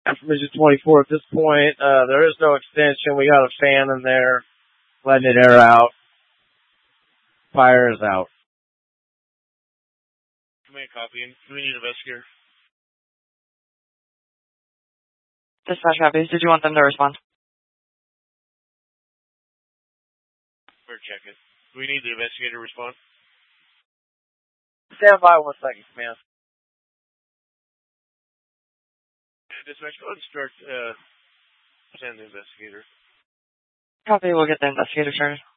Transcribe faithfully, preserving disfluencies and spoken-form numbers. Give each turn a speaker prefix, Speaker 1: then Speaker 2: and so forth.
Speaker 1: Affirmation twenty-four at this point. Uh, there is no extension. We got a fan in there, letting it air out. Fire is out.
Speaker 2: Command copy. Do we need an investigator?
Speaker 3: Dispatch copies. Did you want them to respond?
Speaker 2: We're checking. Do we need the investigator to respond?
Speaker 1: Stand by one second, command.
Speaker 2: Dispatch, go ahead and start, uh, send the investigator.
Speaker 3: Copy, we'll get the investigator started.